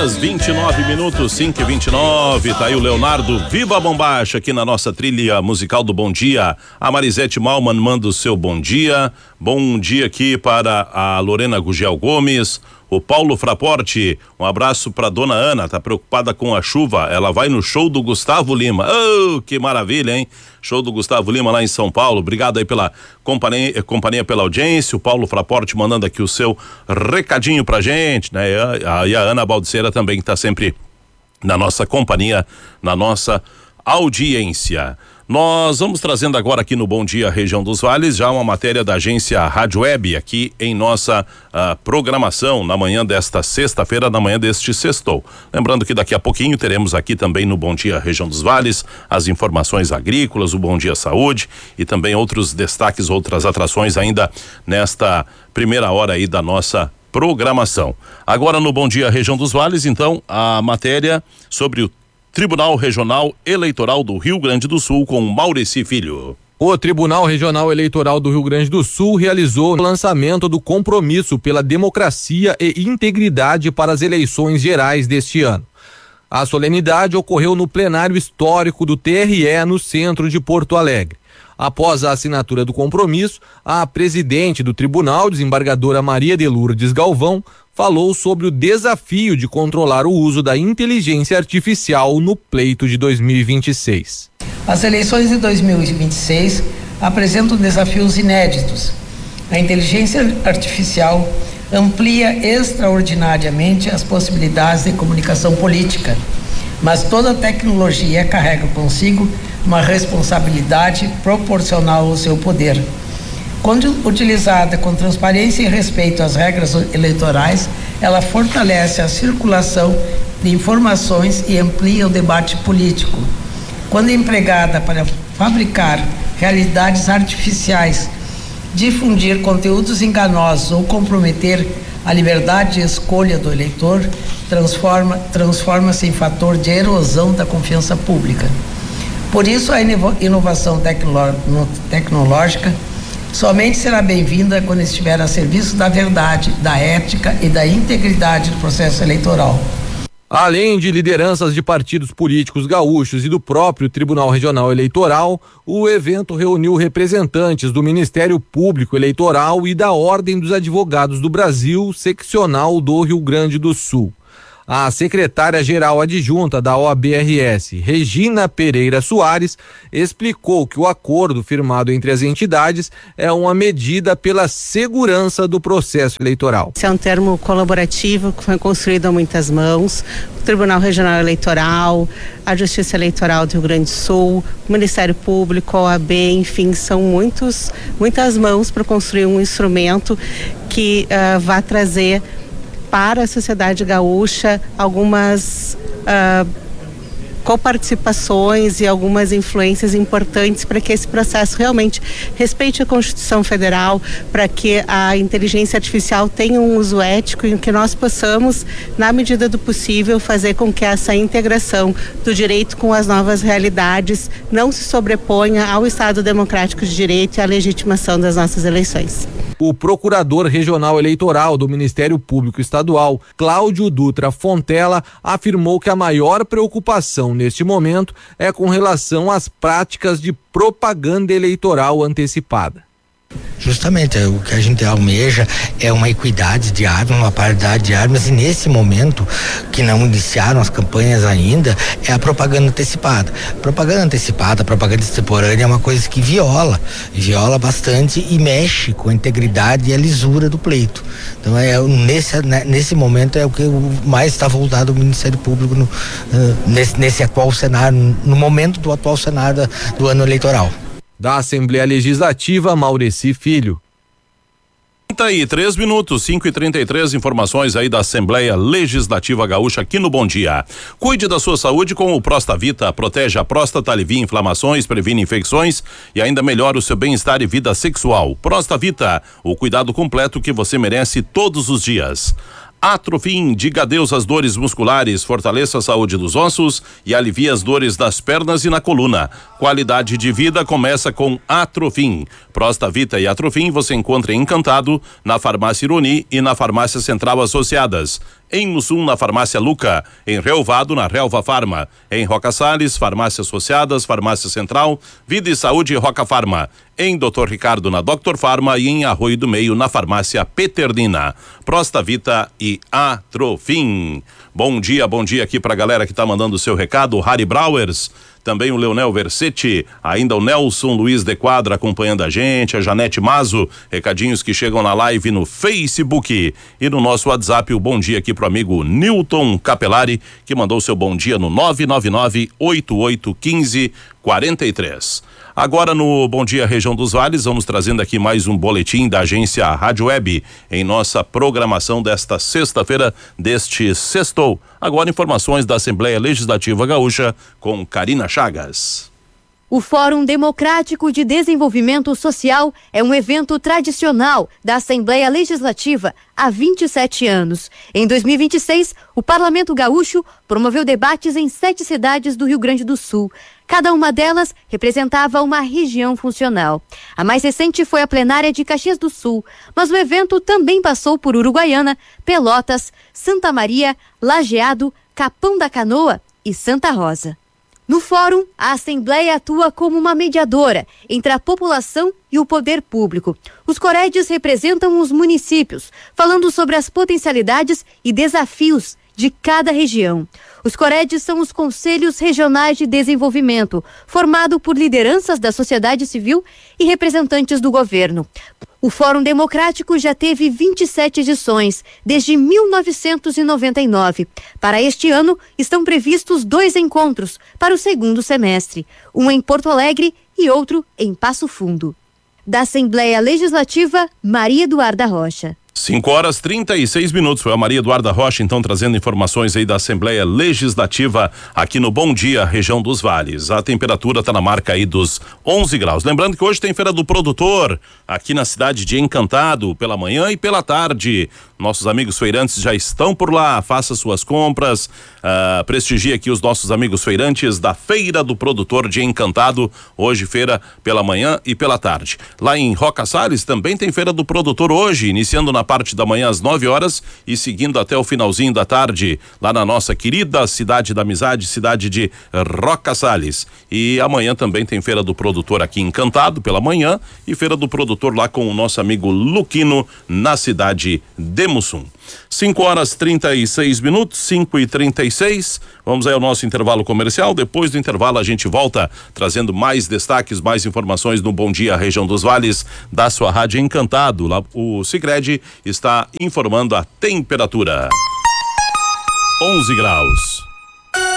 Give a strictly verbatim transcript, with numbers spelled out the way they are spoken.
horas, vinte e nove minutos, cinco e vinte e nove. Tá aí o Leonardo Viva a Bombacha aqui na nossa trilha musical do Bom Dia. A Marisete Malman manda o seu bom dia. Bom dia aqui para a Lorena Gugel Gomes. O Paulo Fraporte, um abraço para dona Ana, tá preocupada com a chuva, ela vai no show do Gustavo Lima. Oh, que maravilha, hein? Show do Gustavo Lima lá em São Paulo. Obrigado aí pela companhia, companhia pela audiência. O Paulo Fraporte mandando aqui o seu recadinho pra gente, né? E a, e a Ana Baldiceira também, que tá sempre na nossa companhia, na nossa audiência. Nós vamos trazendo agora aqui no Bom Dia Região dos Vales já uma matéria da agência Rádio Web aqui em nossa uh, programação na manhã desta sexta-feira, na manhã deste sextou. Lembrando que daqui a pouquinho teremos aqui também no Bom Dia Região dos Vales as informações agrícolas, o Bom Dia Saúde e também outros destaques, outras atrações ainda nesta primeira hora aí da nossa programação. Agora no Bom Dia Região dos Vales, então, a matéria sobre o Tribunal Regional Eleitoral do Rio Grande do Sul com Maurici Filho. O Tribunal Regional Eleitoral do Rio Grande do Sul realizou o lançamento do compromisso pela democracia e integridade para as eleições gerais deste ano. A solenidade ocorreu no plenário histórico do T R E no centro de Porto Alegre. Após a assinatura do compromisso, a presidente do tribunal, desembargadora Maria de Lourdes Galvão, falou sobre o desafio de controlar o uso da inteligência artificial no pleito de dois mil e vinte e seis. As eleições de dois mil e vinte e seis apresentam desafios inéditos. A inteligência artificial amplia extraordinariamente as possibilidades de comunicação política, mas toda tecnologia carrega consigo uma responsabilidade proporcional ao seu poder. Quando utilizada com transparência e respeito às regras eleitorais, ela fortalece a circulação de informações e amplia o debate político. Quando empregada para fabricar realidades artificiais, difundir conteúdos enganosos ou comprometer a liberdade de escolha do eleitor, transforma, transforma-se em fator de erosão da confiança pública. Por isso, a inovação tecnológica somente será bem-vinda quando estiver a serviço da verdade, da ética e da integridade do processo eleitoral. Além de lideranças de partidos políticos gaúchos e do próprio Tribunal Regional Eleitoral, o evento reuniu representantes do Ministério Público Eleitoral e da Ordem dos Advogados do Brasil, seccional do Rio Grande do Sul. A secretária-geral adjunta da O A B R S, Regina Pereira Soares, explicou que o acordo firmado entre as entidades é uma medida pela segurança do processo eleitoral. Esse é um termo colaborativo que foi construído a muitas mãos. O Tribunal Regional Eleitoral, a Justiça Eleitoral do Rio Grande do Sul, o Ministério Público, a O A B, enfim, são muitos, muitas mãos para construir um instrumento que uh, vá trazer para a sociedade gaúcha algumas uh, coparticipações e algumas influências importantes para que esse processo realmente respeite a Constituição Federal, para que a inteligência artificial tenha um uso ético e que nós possamos, na medida do possível, fazer com que essa integração do direito com as novas realidades não se sobreponha ao Estado Democrático de Direito e à legitimação das nossas eleições. O procurador regional eleitoral do Ministério Público Estadual, Cláudio Dutra Fontela, afirmou que a maior preocupação neste momento é com relação às práticas de propaganda eleitoral antecipada. Justamente, o que a gente almeja é uma equidade de armas, uma paridade de armas, e nesse momento, que não iniciaram as campanhas ainda, é a propaganda antecipada. Propaganda antecipada, propaganda extemporânea é uma coisa que viola, viola bastante e mexe com a integridade e a lisura do pleito. Então, é, nesse, nesse momento é o que mais está voltado ao Ministério Público no, nesse, nesse atual cenário, no momento do atual cenário do ano eleitoral. Da Assembleia Legislativa, Maurici Filho. trinta e três minutos, cinco e trinta e três, informações aí da Assembleia Legislativa Gaúcha aqui no Bom Dia. Cuide da sua saúde com o Prostavita, protege a próstata, alivia inflamações, previne infecções e ainda melhora o seu bem-estar e vida sexual. Prostavita, o cuidado completo que você merece todos os dias. Atrofim, diga adeus às dores musculares, fortaleça a saúde dos ossos e alivia as dores das pernas e na coluna. Qualidade de vida começa com Atrofim. Prostavita e Atrofim você encontra em Encantado, na Farmácia Ironi e na Farmácia Central Associadas. Em Mussum, na Farmácia Luca. Em Relvado, na Relva Farma. Em Roca Salles, Farmácia Associadas, Farmácia Central, Vida e Saúde Roca Farma. Em doutor Ricardo, na doutor Farma, e em Arroio do Meio, na Farmácia Peternina. Prostavita e Atrofim. Bom dia, bom dia aqui pra galera que tá mandando o seu recado. O Harry Brauers, também o Leonel Versetti, ainda o Nelson Luiz de Quadra acompanhando a gente, a Janete Mazo, recadinhos que chegam na live no Facebook e no nosso WhatsApp. O bom dia aqui pro amigo Newton Capelari, que mandou seu bom dia no nove nove nove, oito oito um cinco, quatro três. Agora no Bom Dia Região dos Vales, vamos trazendo aqui mais um boletim da agência Rádio Web em nossa programação desta sexta-feira, deste sextou. Agora informações da Assembleia Legislativa Gaúcha com Karina Chagas. O Fórum Democrático de Desenvolvimento Social é um evento tradicional da Assembleia Legislativa há vinte e sete anos. Em dois mil e vinte e seis, o Parlamento Gaúcho promoveu debates em sete cidades do Rio Grande do Sul. Cada uma delas representava uma região funcional. A mais recente foi a plenária de Caxias do Sul, mas o evento também passou por Uruguaiana, Pelotas, Santa Maria, Lajeado, Capão da Canoa e Santa Rosa. No fórum, a Assembleia atua como uma mediadora entre a população e o poder público. Os corédios representam os municípios, falando sobre as potencialidades e desafios de cada região. Os corédios são os Conselhos Regionais de Desenvolvimento, formado por lideranças da sociedade civil e representantes do governo. O Fórum Democrático já teve vinte e sete edições, desde mil novecentos e noventa e nove. Para este ano, estão previstos dois encontros para o segundo semestre, um em Porto Alegre e outro em Passo Fundo. Da Assembleia Legislativa, Maria Eduarda Rocha. cinco horas trinta e seis minutos. Foi a Maria Eduarda Rocha, então, trazendo informações aí da Assembleia Legislativa aqui no Bom Dia, região dos Vales. A temperatura está na marca aí dos onze graus. Lembrando que hoje tem Feira do Produtor aqui na cidade de Encantado, pela manhã e pela tarde. Nossos amigos feirantes já estão por lá. Faça suas compras, uh, prestigie aqui os nossos amigos feirantes da Feira do Produtor de Encantado. Hoje, feira pela manhã e pela tarde. Lá em Roca Salles também tem Feira do Produtor hoje, iniciando na parte da manhã às nove horas e seguindo até o finalzinho da tarde, lá na nossa querida cidade da amizade, cidade de Roca Salles. E amanhã também tem Feira do Produtor aqui em Encantado pela manhã e Feira do Produtor lá com o nosso amigo Luquino na cidade de Mussum. cinco horas trinta e seis minutos, cinco e trinta e seis. Vamos aí ao nosso intervalo comercial. Depois do intervalo a gente volta trazendo mais destaques, mais informações no Bom Dia Região dos Vales da sua rádio Encantado. Lá o Sicredi está informando a temperatura. onze graus.